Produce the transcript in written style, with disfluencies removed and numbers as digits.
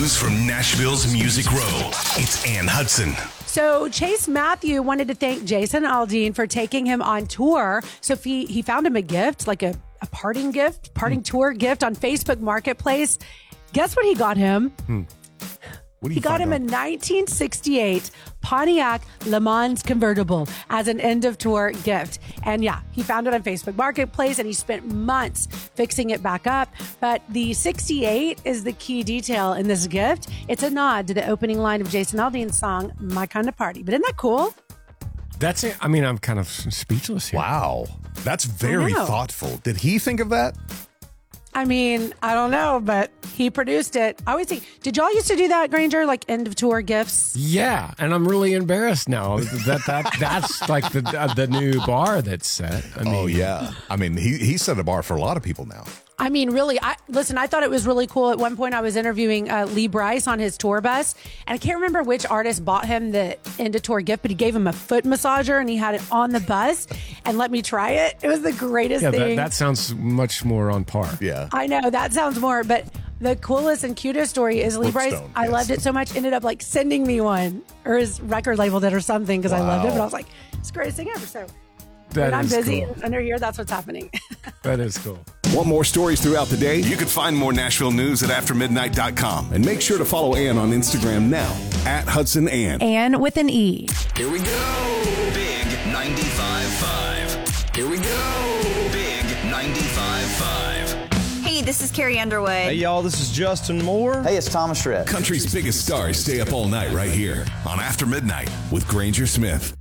news from Nashville's Music Row. It's Ann Hudson. So Chase Matthew wanted to thank Jason Aldean for taking him on tour. So if he found him a gift, like a parting tour gift on Facebook Marketplace. Guess what he got him? He got him a 1968 Pontiac Le Mans convertible as an end of tour gift. And yeah, he found it on Facebook Marketplace and he spent months fixing it back up. But the 68 is the key detail in this gift. It's a nod to the opening line of Jason Aldean's song, My Kind of Party. But isn't that cool? That's it. I mean, I'm kind of speechless here. Wow. That's very thoughtful. Did he think of that? I mean, I don't know, but he produced it. I always think, did y'all used to do that, Granger? Like end of tour gifts? Yeah, and I'm really embarrassed now that's like the new bar that's set. I mean, yeah. I mean, he set a bar for a lot of people now. I mean, really, I thought it was really cool. At one point, I was interviewing Lee Brice on his tour bus, and I can't remember which artist bought him the end-of-tour gift, but he gave him a foot massager, and he had it on the bus and let me try it. It was the greatest thing. That sounds much more on par. Yeah. I know, that sounds more, but the coolest and cutest story is Lee Brice. I loved it so much, ended up like sending me one, or his record label did or something, because I loved it, but I was like, it's the greatest thing ever. So when I'm busy and under here, that's what's happening. That is cool. Want more stories throughout the day? You can find more Nashville news at aftermidnight.com. And make sure to follow Ann on Instagram now, @HudsonAnn. Ann with an E. Here we go. Big 95.5. Here we go. Big 95.5. Hey, this is Carrie Underwood. Hey, y'all, this is Justin Moore. Hey, it's Thomas Shred. Country's biggest stars stay up all night right here on After Midnight with Granger Smith.